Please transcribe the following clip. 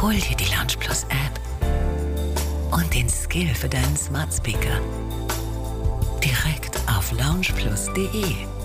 Hol dir die Lounge Plus App und den Skill für deinen Smart Speaker direkt auf loungeplus.de.